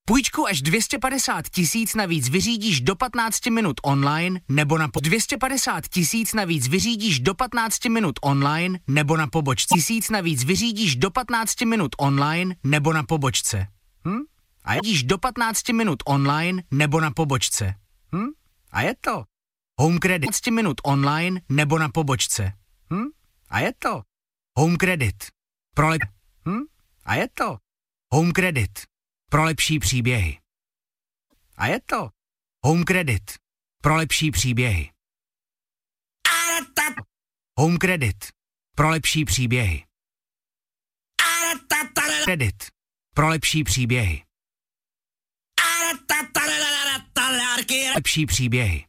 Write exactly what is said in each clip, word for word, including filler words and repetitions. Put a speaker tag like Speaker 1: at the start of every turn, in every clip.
Speaker 1: Půjčku až dvě stě padesát tisíc navíc vyřídíš do patnácti minut online nebo na po... dvě stě padesát tisíc navíc vyřídíš do patnácti minut online nebo na pobočce. Tisíc navíc vyřídíš do patnácti minut online nebo na pobočce. Hm? A jedíš do patnácti minut online nebo na pobočce. Hm? A je to. Home Credit. patnáct minut online nebo na pobočce. Hm? A je to. Home Credit. Pro lep... Hm? A je to. Home Credit. Pro lepší příběhy. A je to. Home Credit. Pro lepší příběhy. Home Credit. Pro lepší příběhy. Credit. Pro lepší příběhy. Lepší příběhy.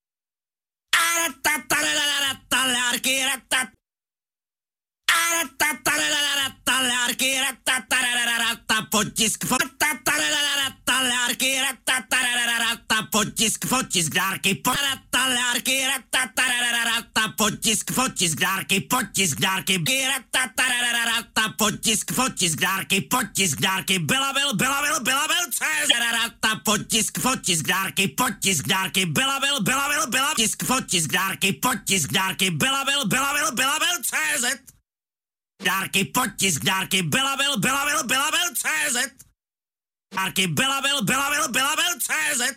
Speaker 2: Potisk, potisk, potisk, dárky, potisk, potisk, potisk, dárky, potisk, dárky, potisk, potisk, dárky, potisk, dárky, byla byl, byla byl, byla byl, potisk, potisk, dárky, potisk, dárky, byla byl, byla byl, byla potisk, potisk, dárky, potisk, dárky, byla byl, byla byl, byla byl, cé zet. Dárky, potisk, dárky, byla byl, byla byl, byla byl, cé zet. Dárky, byla byl, byla byl, byla byl, cé zet.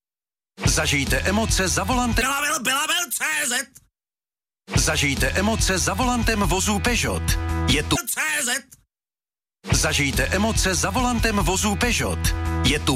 Speaker 3: Zažijte emoce za volantem.
Speaker 2: Byla byl, byla byl, cé zet.
Speaker 3: Zažijte emoce za volantem vozů Peugeot. Je tu
Speaker 2: cé zet.
Speaker 3: Zažijte emoce za volantem vozů Peugeot. Je tu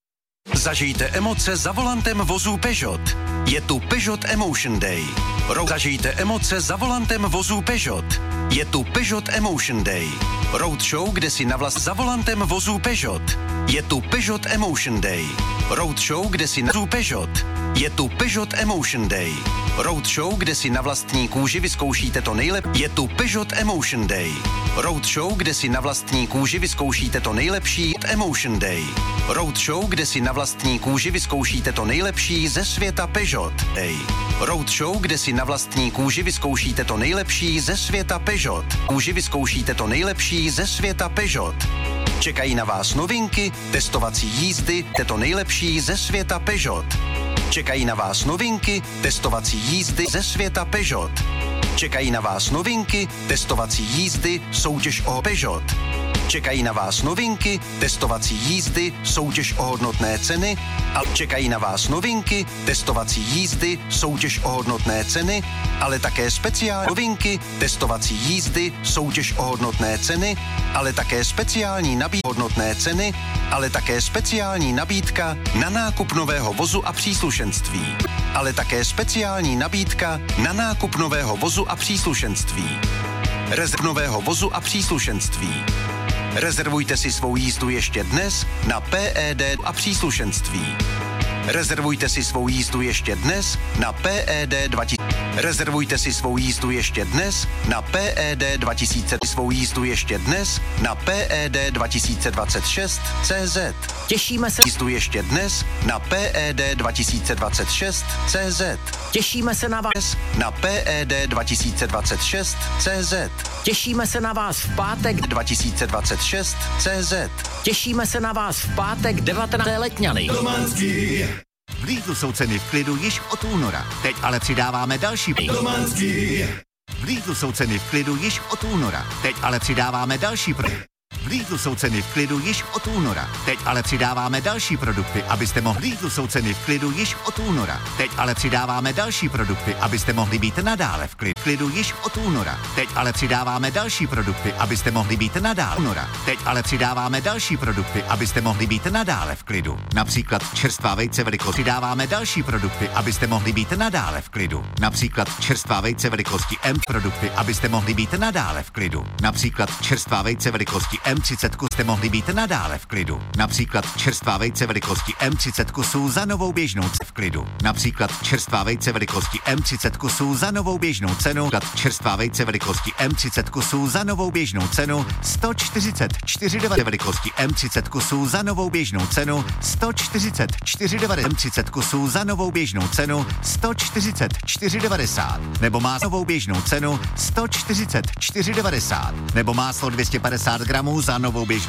Speaker 3: Zažijte emoce za volantem vozů Peugeot. Je tu Peugeot Emotion Day. Road. Zažijte emoce za volantem vozů Peugeot. Je tu Peugeot Emotion Day. Roadshow, kde si na vlast za volantem vozů Peugeot. Je tu Peugeot Emotion Day. Roadshow, kde si na vozů Peugeot. Je tu Peugeot Emotion Day. Roadshow, kde si na vlastní kůži vyzkoušíte to nejlepší. Je tu Peugeot Emotion Day. Roadshow, kde si na vlastní kůži vyzkoušíte to nejlepší. Emotion Day. Roadshow, kde si na vlastní kůži vyzkoušíte to nejlepší ze světa Peugeot Day. Roadshow, kde si na vlastní kůži vyzkoušíte to nejlepší ze světa Peugeot. Kůži vyzkoušíte to nejlepší ze světa Peugeot. Čekají na vás novinky, testovací jízdy, to nejlepší ze světa Peugeot. Čekají na vás novinky, testovací jízdy ze světa Peugeot. Čekají na vás novinky, testovací jízdy, soutěž o Peugeot. Čekají na vás novinky, testovací jízdy, soutěž o hodnotné ceny a čekají na vás novinky, testovací jízdy, soutěž o hodnotné ceny, ale také speciální novinky, testovací jízdy, soutěž o hodnotné ceny, ale také speciální nabídka hodnotné ceny, ale také speciální nabídka na nákup nového vozu a příslušenství. Ale také speciální nabídka na nákup nového vozu a příslušenství. Rezerv nového vozu a příslušenství. Rezervujte si svou jízdu ještě dnes na P E D a příslušenství. Rezervujte si svou jízdu ještě dnes na P E D dva tisíce. Rezervujte si svou jízdu ještě dnes na P E D dva tisíce. Svou jízdu ještě dnes na P E D dva tisíce dvacet šest tečka cé zet.
Speaker 1: Těšíme se.
Speaker 3: Jízdu ještě dnes na P E D dva tisíce dvacet šest tečka cé zet.
Speaker 1: Těšíme se na vás.
Speaker 3: Na P E D dva tisíce dvacet šest tečka cé zet.
Speaker 1: Těšíme se na vás v pátek
Speaker 3: dva tisíce dvacet šest tečka cé zet.
Speaker 1: Těšíme se na vás v pátek devatenáctého letňany.
Speaker 4: Domanský. V Lidlu jsou ceny v klidu již od února. Teď ale přidáváme další.
Speaker 2: Domanský.
Speaker 4: V Lidlu jsou ceny v klidu již od února. Teď ale přidáváme další pro... V Lidlu jsou ceny v klidu již od února. Teď ale přidáváme další produkty, abyste mohli... V Lidlu jsou ceny v klidu již od února. Teď ale přidáváme další produkty, abyste mohli být nadále v klidu. V klidu již od února. Teď ale přidáváme další produkty, abyste mohli být nadále. Února. Teď ale přidáváme další produkty, abyste mohli být nadále v klidu. Například čerstvá vejce velikosti. Přidáváme další produkty, abyste mohli být nadále v klidu. Například čerstvá vejce velikosti M produkty, abyste mohli být nadále v klidu. Například čerstvá vejce velikosti M třicet jste mohli být nadále v klidu. Například čerstvá vejce velikosti M třicet kusů za novou běžnou cenu v klidu. Například čerstvá vejce velikosti M třicet kusů za novou běžnou cenu. Například čerstvá vejce velikosti M třicet kusů za novou běžnou cenu sto čtyřicet čtyři devadesát. Velikosti M třicet kusů za novou běžnou cenu sto čtyřicet čtyři devadesát. M třicet kusů za novou běžnou cenu sto čtyřicet čtyři devadesát. Nebo má novou běžnou cenu sto čtyřicet čtyři devadesát. Nebo máslo dvě stě padesát gramů za novou běžnou